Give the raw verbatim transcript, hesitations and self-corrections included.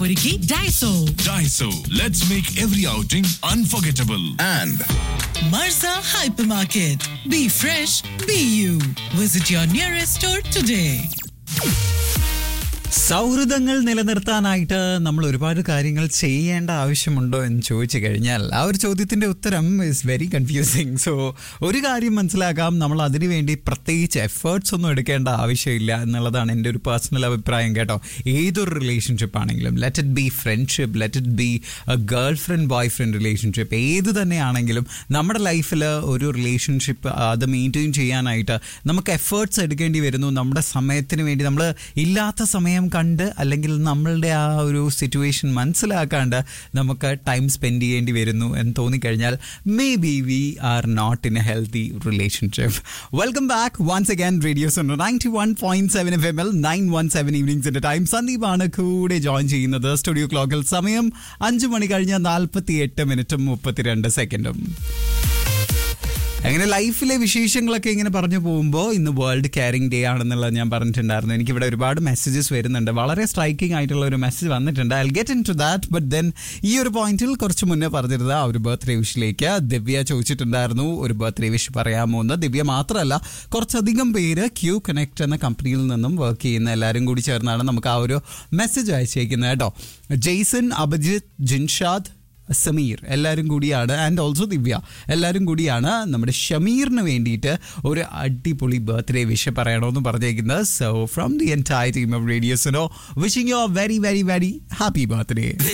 ഒരുക്കി Daiso. Daiso. Let's make every outing unforgettable. And Marza Hypermarket. Be fresh, be you. Visit your nearest store today. സൗഹൃദങ്ങൾ നിലനിർത്താനായിട്ട് നമ്മൾ ഒരുപാട് കാര്യങ്ങൾ ചെയ്യേണ്ട ആവശ്യമുണ്ടോ എന്ന് ചോദിച്ചു കഴിഞ്ഞാൽ ആ ഒരു ചോദ്യത്തിൻ്റെ ഉത്തരം ഇസ് വെരി കൺഫ്യൂസിങ്. സോ ഒരു കാര്യം മനസ്സിലാക്കാം, നമ്മൾ അതിനു വേണ്ടി പ്രത്യേകിച്ച് എഫേർട്സ് ഒന്നും എടുക്കേണ്ട ആവശ്യമില്ല എന്നുള്ളതാണ് എൻ്റെ ഒരു പേഴ്സണൽ അഭിപ്രായം കേട്ടോ. ഏതൊരു റിലേഷൻഷിപ്പ് ആണെങ്കിലും, let it be friendship, let it be A girl friend boy friend relationship, ഏത് തന്നെയാണെങ്കിലും നമ്മുടെ ലൈഫിൽ ഒരു റിലേഷൻഷിപ്പ് അത് മെയിൻറ്റെയിൻ ചെയ്യാനായിട്ട് നമുക്ക് എഫേർട്സ് എടുക്കേണ്ടി വരുന്നു. നമ്മുടെ സമയത്തിന് വേണ്ടി നമ്മൾ ഇല്ലാത്ത സമയം കണ്ട് അല്ലെങ്കിൽ നമ്മളുടെ ആ ഒരു സിറ്റുവേഷൻ മനസ്സിലാക്കാണ്ട് നമുക്ക് ടൈം സ്പെൻഡ് ചെയ്യേണ്ടി വരുന്നു എന്ന് തോന്നിക്കഴിഞ്ഞാൽ may be V are not in A healthy relationship. Welcome back once again radio Suno ninety one point seven F M L nine one seven ഈവനിങ്സിന്റെ time. സന്ദീപാണ് കൂടെ ജോയിൻ ചെയ്യുന്നത്. സ്റ്റുഡിയോ ക്ലോക്കിൽ സമയം അഞ്ചു മണി കഴിഞ്ഞ നാൽപ്പത്തി എട്ട് മിനിറ്റും മുപ്പത്തിരണ്ട് സെക്കൻഡും. അങ്ങനെ ലൈഫിലെ വിശേഷങ്ങളൊക്കെ ഇങ്ങനെ പറഞ്ഞു പോകുമ്പോൾ ഇന്ന് വേൾഡ് കെയറിംഗ് ഡേ ആണെന്നുള്ളത് ഞാൻ പറഞ്ഞിട്ടുണ്ടായിരുന്നു. എനിക്കിവിടെ ഒരുപാട് മെസ്സേജസ് വരുന്നുണ്ട്. വളരെ സ്ട്രൈക്കിംഗ് ആയിട്ടുള്ള ഒരു മെസ്സേജ് വന്നിട്ടുണ്ട്. I get in to that. But then ഈ ഒരു പോയിന്റിൽ കുറച്ച് മുന്നേ പറഞ്ഞിരുന്നത് ആ ഒരു ബർത്ത്ഡേ വിഷിലേക്ക് ദിവ്യ ചോദിച്ചിട്ടുണ്ടായിരുന്നു ഒരു ബർത്ത്ഡേ വിഷ് പറയാമോ എന്ന്. ദിവ്യ മാത്രമല്ല, കുറച്ചധികം പേര് ക്യൂ കണക്ട് എന്ന കമ്പനിയിൽ നിന്നും വർക്ക് ചെയ്യുന്ന എല്ലാവരും കൂടി ചേർന്നാണ് നമുക്ക് ആ ഒരു മെസ്സേജ് അയച്ചേക്കുന്നത് കേട്ടോ. ജെയ്സൺ, അഭിജിത്ത്, ജിൻഷാദ്, സമീർ എല്ലാവരും കൂടിയാണ്, ആൻഡ് ഓൾസോ ദിവ്യ എല്ലാവരും കൂടിയാണ് നമ്മുടെ ഷമീറിന് വേണ്ടിയിട്ട് ഒരു അടിപൊളി ബർത്ത്ഡേ വിഷ് പറയണമെന്ന് പറഞ്ഞേക്കുന്നത്. So from the entire team of radio Suno wishing you A very very very happy birthday.